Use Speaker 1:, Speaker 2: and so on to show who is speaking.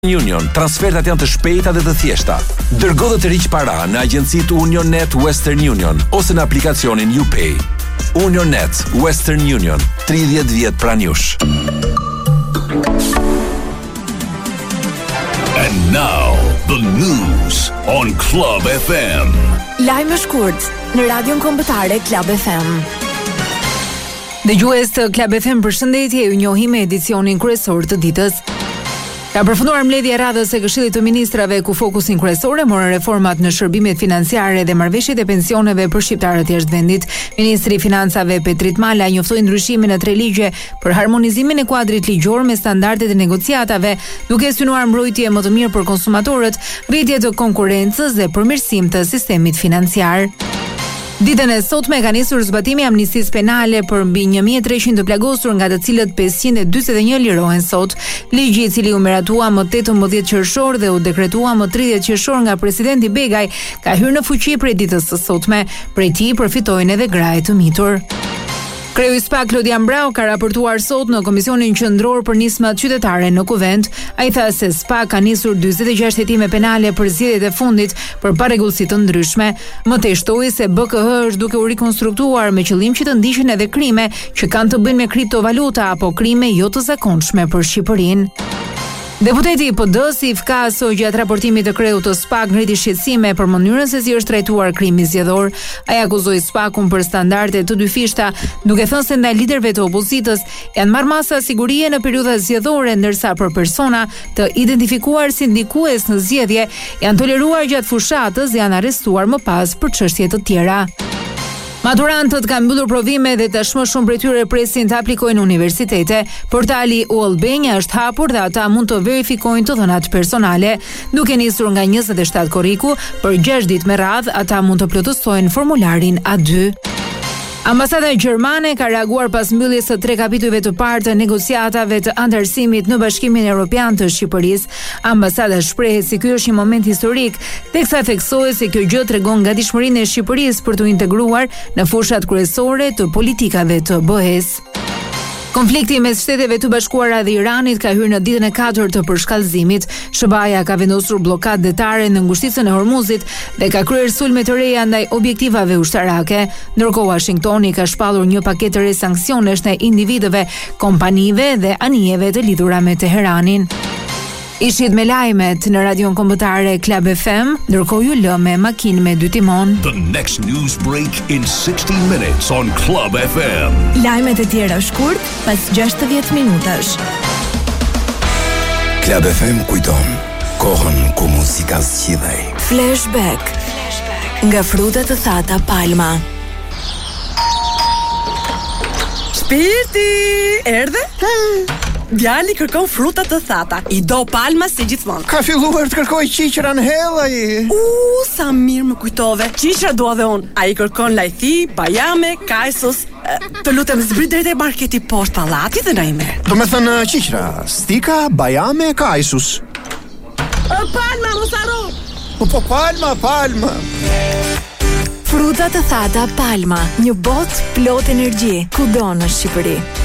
Speaker 1: Union, transfertat janë të shpejta dhe të thjeshta. Dërgo dhe të riq para në agjencitë UnionNet Western Union ose në aplikacionin UPay. UnionNet Western Union, 30 vjet pranë jush.
Speaker 2: And now, the news on Club FM.
Speaker 3: Lajme shkurt në Radion Kombëtare Club FM. Dëgjues të Club FM, përshëndetje, ju njohim me edicionin kryesor të ditës. Ka përfunduar mbledhja e radhës së Këshillit të Ministrave ku fokusin kryesor e morën reformat në shërbimet financiare dhe marrëveshjet e pensioneve për shqiptarët jashtë vendit. Ministri i Financave Petrit Mala njoftoi ndryshimin në 3 ligje për harmonizimin e kuadrit ligjor me standardet e negociatave, duke synuar mbrojtje më të mirë për konsumatorët, rritje të konkurrencës dhe përmirësim të sistemit financiar. Ditën e sotme ka nisur zbatimi i amnistisë penale për mbi 1300 të plagosur, nga të cilët 541 lirohen sot. Ligji, i cili u miratua më 18 qershor dhe u dekretua më 30 qershor nga presidenti Begaj, ka hyrë në fuqi prej ditës së sotme. Prej tij përfitojnë edhe grahet të mitur. Kreu i SPA Klodian Brau ka raportuar sot në Komisionin Qendror për Nismat Qytetare në Kuvent. Ai tha se SPA ka nisur 46 hetime penale për zgjedhjet e fundit për parregullsi të ndryshme. Më tej shtoi se BKH është duke u rikonstruktuar me qëllim që të ndiqen edhe krime që kanë të bëjnë me kriptovaluta apo krime jo të zakonshme për Shqipërinë. Deputeti i PD si Fkaso gjatë raportimit të kreut të SPAK ngriti shqetësime për mënyrën se si është trajtuar krimi zgjedhor. Ai akuzoi SPAK-un për standarde të dyfishta, duke thënë se ndaj liderëve të opozitës janë marrë masa sigurie në periudha zgjedhore, ndërsa për persona të identifikuar si ndikues në zgjedhje janë toleruar gjatë fushatës dhe janë arrestuar më pas për çështje të tjera. Maturantët kanë mbyllur provime dhe tashmë shumë prej tyre presin të aplikojnë në universitete. Portali U-Albania është hapur dhe ata mund të verifikojnë të dhënat personale. Duke nisur nga 27 korriku, për 6 ditë me radhë ata mund të plotësojnë formularin A2. Ambasada gjermane ka reaguar pas mbylljes së 3 kapitujve të parë të negociatave të antarësimit në Bashkimin Evropian të Shqipërisë. Ambasada shprehet se ky është një moment historik, teksa theksoi se kjo gjë tregon gatishmërinë e Shqipërisë për të integruar në fushat kryesore të politikave të BE-s. Konflikti mes Shteteve të Bashkuara dhe Iranit ka hyrë në ditën e 4 të përshkallëzimit. SBA ka vendosur blokadë detare në ngushticën e Hormuzit dhe ka kryer sulme të reja ndaj objektivave ushtarake. Ndërkohë Washingtoni ka shpallur një paketë të re sanksionesh ndaj individëve, kompanive dhe anijeve të lidhura me Teheranin. Ishit me lajmet në Radion Kombëtare Club FM, ndërkohë ju lë me makinë me 2 timon.
Speaker 2: The next news break in 60 minutes on Club FM.
Speaker 3: Lajmet e tjera shkurt pas 60 minutash.
Speaker 4: Club FM kujton kohën ku muzika zgjidhej.
Speaker 3: Flashback nga frutat të thata Palma.
Speaker 5: Shpirti, erdhe? Djali kërkon fruta të thata. I do Palma si gjithmonë.
Speaker 6: Ka filluar të kërkoj qiqra në hellaj.
Speaker 5: Sa mirë më kujtove. Qiqra dua dhe unë. Ai kërkon lajthi, bajame, kajsos. Të lutem zbrit drejt e marketi poshtë pallatit dhe na i merr.
Speaker 6: Do me thënë qiqra, stika, bajame, kajsus.
Speaker 5: Palma, mos harro.
Speaker 6: Po Palma.
Speaker 3: Fruta të thata Palma, një botë plot energji, kudo në Shqipëri.